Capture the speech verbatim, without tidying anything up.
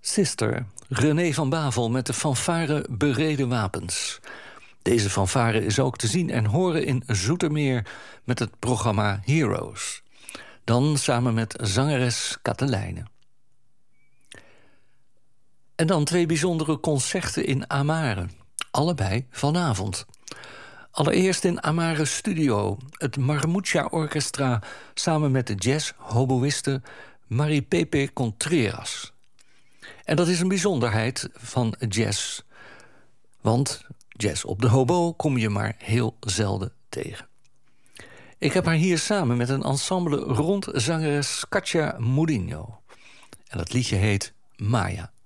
Sister, René van Bavel met de fanfare Bereden Wapens. Deze fanfare is ook te zien en horen in Zoetermeer met het programma Heroes. Dan samen met zangeres Katelijne. En dan twee bijzondere concerten in Amare. Allebei vanavond. Allereerst in Amare Studio. Het Marmucha Orchestra samen met de jazz-hoboïste Marie-Pepe Contreras. En dat is een bijzonderheid van jazz. Want jazz op de hobo kom je maar heel zelden tegen. Ik heb haar hier samen met een ensemble rond zangeres Katja Mourinho. En dat liedje heet Maya.